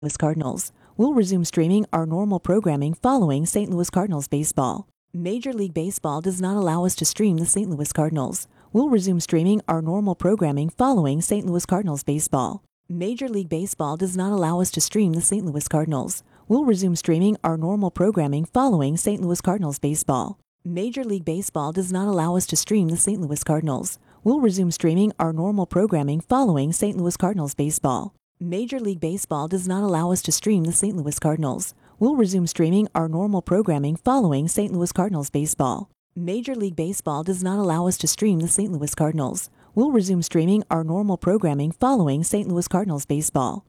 Louis Cardinals. We'll resume streaming our normal programming following St. Louis Cardinals baseball. Major League Baseball does not allow us to stream the St. Louis Cardinals. We'll resume streaming our normal programming following St. Louis Cardinals baseball. Major League Baseball does not allow us to stream the St. Louis Cardinals. We'll resume streaming our normal programming following St. Louis Cardinals baseball. Major League Baseball does not allow us to stream the St. Louis Cardinals. We'll resume streaming our normal programming following St. Louis Cardinals baseball. Major League Baseball does not allow us to stream the St. Louis Cardinals. We'll resume streaming our normal programming following St. Louis Cardinals baseball. Major League Baseball does not allow us to stream the St. Louis Cardinals. We'll resume streaming our normal programming following St. Louis Cardinals baseball.